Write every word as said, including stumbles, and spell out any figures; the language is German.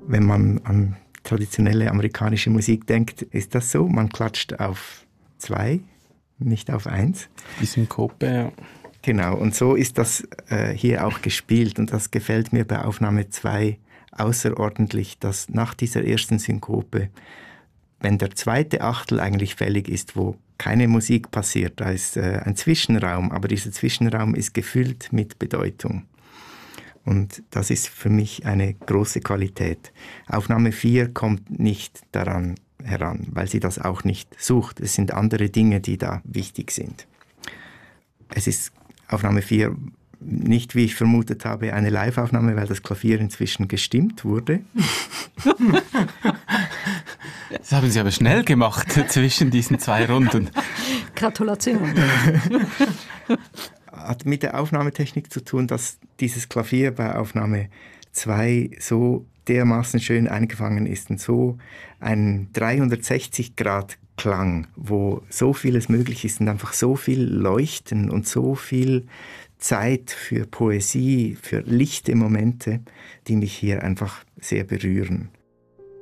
Wenn man an traditionelle amerikanische Musik denkt, ist das so. Man klatscht auf zwei, nicht auf eins. Die Synkope, ja. Genau, und so ist das äh, hier auch gespielt. Und das gefällt mir bei Aufnahme zwei außerordentlich, dass nach dieser ersten Synkope, wenn der zweite Achtel eigentlich fällig ist, wo keine Musik passiert, da ist äh, ein Zwischenraum, aber dieser Zwischenraum ist gefüllt mit Bedeutung. Und das ist für mich eine große Qualität. Aufnahme vier kommt nicht daran heran, weil sie das auch nicht sucht. Es sind andere Dinge, die da wichtig sind. Es ist Aufnahme vier nicht, wie ich vermutet habe, eine Live-Aufnahme, weil das Klavier inzwischen gestimmt wurde. Das haben Sie aber schnell gemacht zwischen diesen zwei Runden. Gratulation. Hat mit der Aufnahmetechnik zu tun, dass dieses Klavier bei Aufnahme zwei so dermaßen schön eingefangen ist und so ein dreihundertsechzig Grad Klang, wo so vieles möglich ist und einfach so viel Leuchten und so viel Zeit für Poesie, für lichte Momente, die mich hier einfach sehr berühren.